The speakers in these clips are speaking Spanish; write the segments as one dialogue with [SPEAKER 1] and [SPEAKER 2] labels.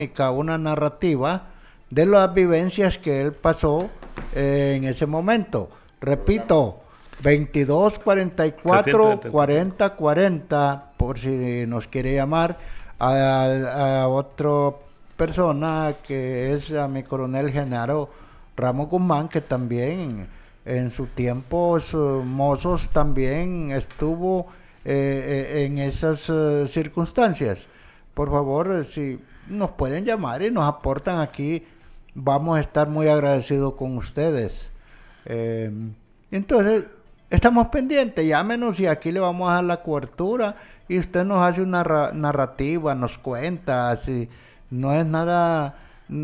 [SPEAKER 1] una narrativa de las vivencias que él pasó en ese momento. Repito, 22 44 40 40, por si nos quiere llamar, a otra persona que es a mi coronel Genaro Ramos Guzmán, que también en su tiempo mozos también estuvo en esas circunstancias. Por favor, si nos pueden llamar y nos aportan aquí, vamos a estar muy agradecidos con ustedes. Entonces, estamos pendientes, llámenos y aquí le vamos a dar la cobertura y usted nos hace una narrativa, nos cuenta, así, no es nada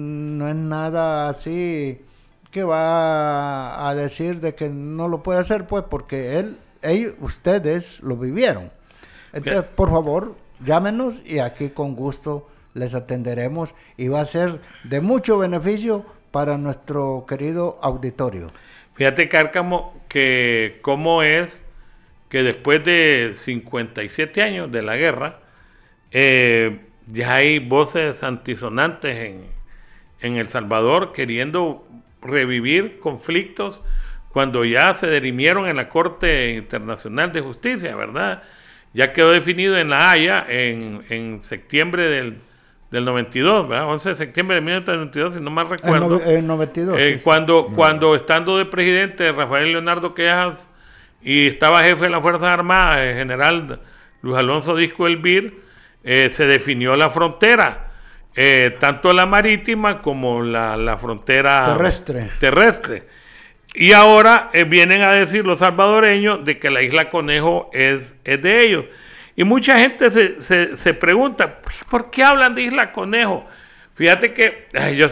[SPEAKER 1] así que va a decir de que no lo puede hacer, pues, porque ustedes lo vivieron. Entonces, por favor, llámenos y aquí con gusto les atenderemos y va a ser de mucho beneficio para nuestro querido auditorio.
[SPEAKER 2] Fíjate, Cárcamo, que cómo es que después de 57 años de la guerra, ya hay voces antisonantes en El Salvador queriendo revivir conflictos cuando ya se dirimieron en la Corte Internacional de Justicia, ¿verdad? Ya quedó definido en La Haya en septiembre del 92, ¿verdad? 11 de septiembre de 1992, si no mal recuerdo.
[SPEAKER 1] En 92. Sí.
[SPEAKER 2] Cuando estando de presidente Rafael Leonardo Quejas y estaba jefe de las Fuerzas Armadas, el general Luis Alonso Disco Elvir, se definió la frontera, tanto la marítima como la frontera terrestre. Y ahora vienen a decir los salvadoreños de que la isla Conejo es de ellos. Y mucha gente se pregunta, ¿por qué hablan de Isla Conejo? Fíjate que yo